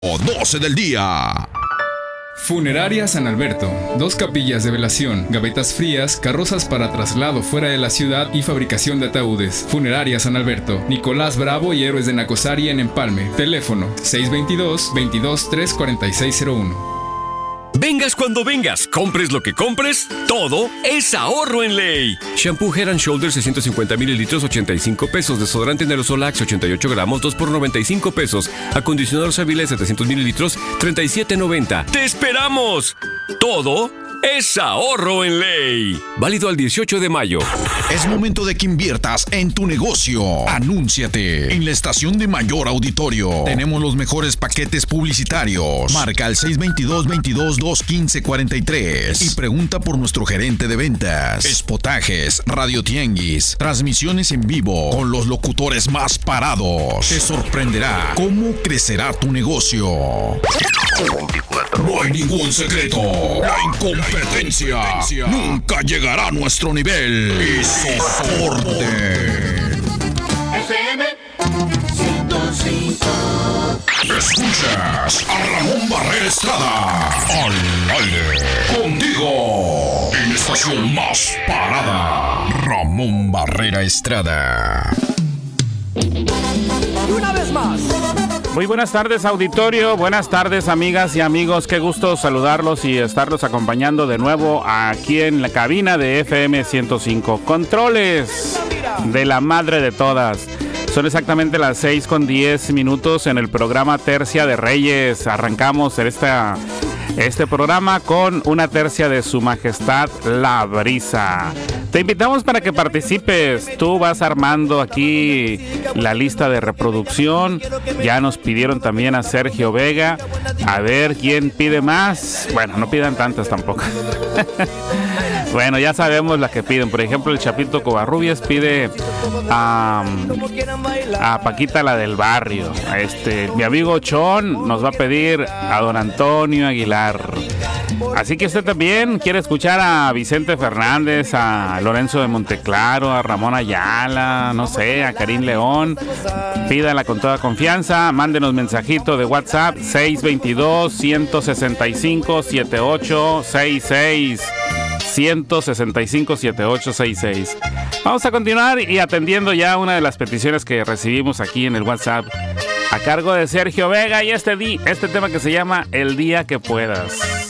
12 del día. Funeraria San Alberto. 2 capillas de velación, gavetas frías, carrozas para traslado fuera de la ciudad y fabricación de ataúdes. Funeraria San Alberto. Nicolás Bravo y Héroes de Nacosari en Empalme. Teléfono 622-223-4601. Vengas cuando vengas, compres lo que compres, todo es ahorro en Ley. Shampoo Head & Shoulders 650 mililitros, 85 pesos. Desodorante en aerosol Axe 88 gramos, 2 por 95 pesos. Acondicionador Savile 700 mililitros, 37.90. ¡Te esperamos! Todo es ahorro en Ley. Válido al 18 de mayo. Es momento de que inviertas en tu negocio. Anúnciate en la estación de mayor auditorio. Tenemos los mejores paquetes publicitarios. Marca al 622-215-43 y pregunta por nuestro gerente de ventas. Spotajes, radio tianguis, transmisiones en vivo con los locutores más parados. Te sorprenderá cómo crecerá tu negocio. No hay ningún secreto. La incompetencia nunca llegará a nuestro nivel. Y soporte. FM 105. Escuchas a Ramón Barrera Estrada al aire. Contigo en la estación más parada. Ramón Barrera Estrada. Una vez más. Muy buenas tardes, auditorio. Buenas tardes, amigas y amigos. Qué gusto saludarlos y estarlos acompañando de nuevo aquí en la cabina de FM 105. Controles de la madre de todas. Son exactamente las 6:10 en el programa Tercia de Reyes. Arrancamos este programa con una tercia de Su Majestad La Brisa. Te invitamos para que participes. Tú vas armando aquí la lista de reproducción. Ya nos pidieron también a Sergio Vega. A ver quién pide más. Bueno, no pidan tantas tampoco. Bueno, ya sabemos las que piden. Por ejemplo, el Chapito Covarrubias pide a Paquita, la del barrio. Mi amigo Chon nos va a pedir a don Antonio Aguilar. Así que usted también quiere escuchar a Vicente Fernández, a Lorenzo de Monteclaro, a Ramón Ayala, no sé, a Karim León. Pídala con toda confianza. Mándenos mensajito de WhatsApp 622-165-7866. 165-7866. Vamos a continuar y atendiendo ya una de las peticiones que recibimos aquí en el WhatsApp a cargo de Sergio Vega y este tema que se llama El Día que Puedas.